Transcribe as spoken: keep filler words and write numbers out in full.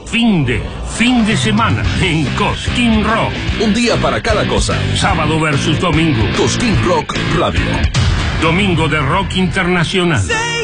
Fin de, fin de semana en Cosquín Rock. Un día para cada cosa. Sábado versus domingo. Cosquín Rock Radio. Domingo de rock internacional.